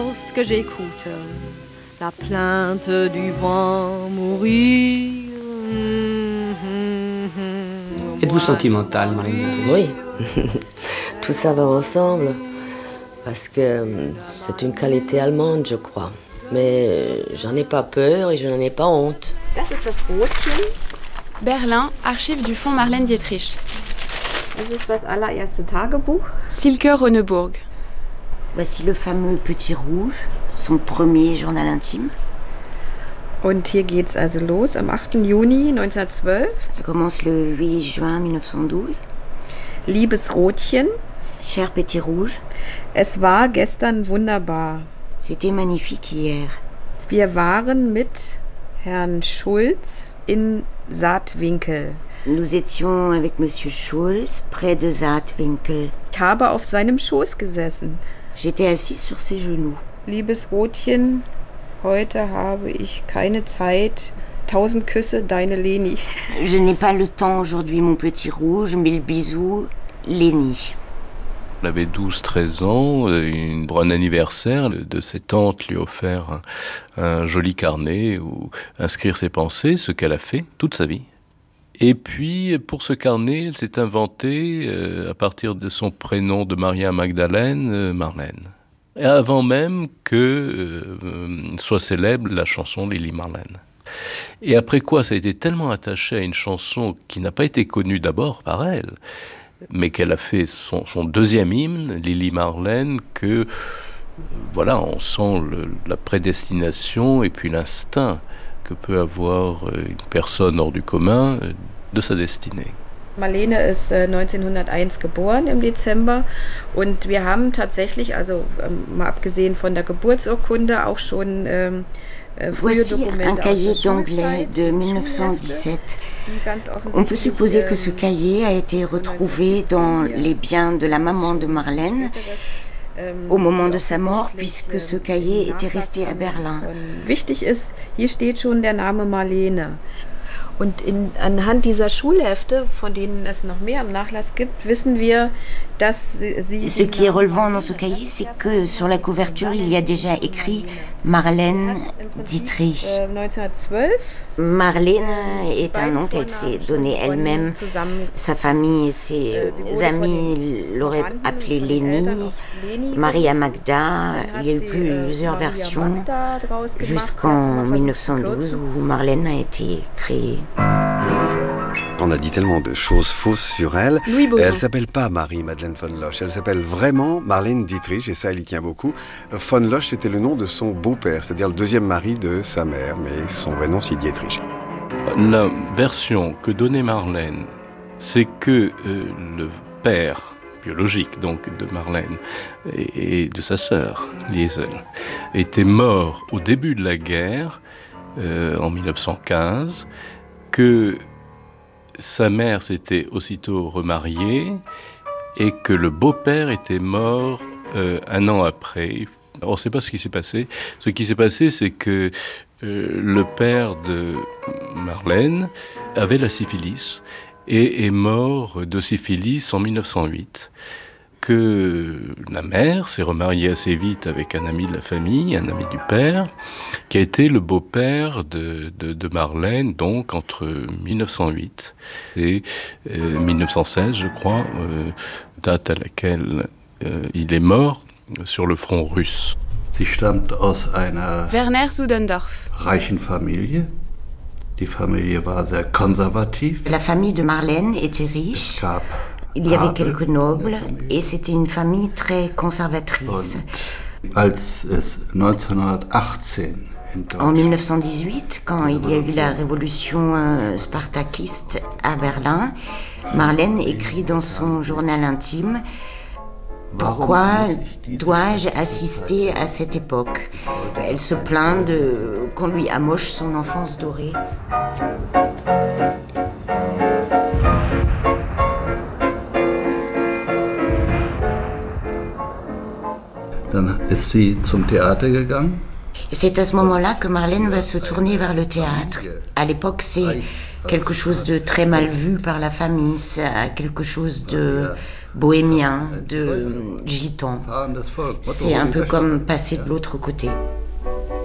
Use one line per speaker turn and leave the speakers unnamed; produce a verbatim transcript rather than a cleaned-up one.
Que j'écoute la plainte du vent mourir.
Êtes-vous sentimentale, Marlène Dietrich?
Oui, tout ça va ensemble, parce que c'est une qualité allemande, je crois. Mais j'en ai pas peur et je n'en ai pas honte.
Das ist das Rotchen.
Berlin, archives du fonds Marlène Dietrich.
Das ist das allererste Tagebuch.
Silke Rönneburg.
Voici le fameux Petit Rouge, son premier journal intime.
Und hier geht's also los am achten Juni neunzehnhundertzwölf.
Ça commence le huit juin mille neuf cent douze.
Liebes Rotchen.
Cher Petit Rouge.
Es war gestern wunderbar.
C'était magnifique hier.
Wir waren mit Herrn Schulz in Saatwinkel.
Nous étions avec Monsieur Schulz près de Saatwinkel.
Ich habe auf seinem Schoß gesessen.
J'étais assis sur ses genoux.
Liebes Rotchen, heute habe ich keine Zeit. Tausend Küsse, deine Leni.
Je n'ai pas le temps aujourd'hui, mon petit rouge. Mille bisous, Leni.
Elle avait douze treize ans, une, pour un anniversaire de ses tantes lui a offert un, un joli carnet où inscrire ses pensées, ce qu'elle a fait toute sa vie. Et puis, pour ce carnet, elle s'est inventée, euh, à partir de son prénom de Maria Magdalene, euh, Marlène. Et avant même que euh, soit célèbre la chanson Lili Marlène. Et après quoi, ça a été tellement attaché à une chanson qui n'a pas été connue d'abord par elle, mais qu'elle a fait son, son deuxième hymne, Lili Marlène, que, euh, voilà, on sent le, la prédestination et puis l'instinct que peut avoir une personne hors du commun de sa destinée.
Marlene ist neunzehnhunderteins geboren im Dezember und wir haben tatsächlich, also mal abgesehen von der Geburtsurkunde, auch schon ähm,
Voici un cahier d'anglais de mille neuf cent dix-sept. On peut supposer que ce cahier a été retrouvé dans les biens de la maman de Marlène au moment de sa mort, puisque ce cahier était resté à Berlin.
Wichtig ist, hier steht schon der Name Marlene. Und in, anhand dieser Schulhefte, von denen es noch mehr im Nachlass gibt, wissen wir, dass sie...
Ce qui est relevant dans ce cahier, c'est que sur la couverture, il y a déjà écrit Marlène Dietrich. Marlène est un nom qu'elle s'est donné elle-même. Sa famille et ses amis l'auraient appelée Leni, Maria Magda. Il y a eu plusieurs versions jusqu'en mille neuf cent douze où Marlène a été créée.
On a dit tellement de choses fausses sur elle. Elle ne s'appelle pas Marie-Madeleine von Losch, elle s'appelle vraiment Marlène Dietrich, et ça, elle y tient beaucoup. Von Losch, c'était le nom de son beau-père, c'est-à-dire le deuxième mari de sa mère, mais son vrai nom, c'est Dietrich.
La version que donnait Marlène, c'est que euh, le père biologique, donc, de Marlène et, et de sa sœur, Liesel, était mort au début de la guerre, euh, en mille neuf cent quinze, que sa mère s'était aussitôt remariée et que le beau-père était mort euh, un an après. On ne sait pas ce qui s'est passé. Ce qui s'est passé, c'est que euh, le père de Marlène avait la syphilis et est mort de syphilis en mille neuf cent huit. Que la mère s'est remariée assez vite avec un ami de la famille, un ami du père, qui a été le beau-père de, de, de Marlène, donc entre mille neuf cent huit et euh, mille neuf cent seize, je crois, euh, date à laquelle euh, il est mort sur le front russe.
Sie stammt aus einer
Werner Sudendorf.
reichen Familie. Die Familie war sehr konservativ.
La famille de Marlène était riche. Il y avait quelques nobles et c'était une famille très conservatrice. En mille neuf cent dix-huit, quand il y a eu la révolution euh, spartakiste à Berlin, Marlène écrit dans son journal intime « Pourquoi dois-je assister à cette époque ?» Elle se plaint de qu'on lui amoche son enfance dorée.
Dann ist sie zum Theater gegangen.
C'est à ce moment-là que Marlène va se tourner vers le théâtre. À l'époque, c'est quelque chose de très mal vu par la famille, c'est quelque chose de bohémien, de gitan. C'est un peu comme passer de l'autre côté.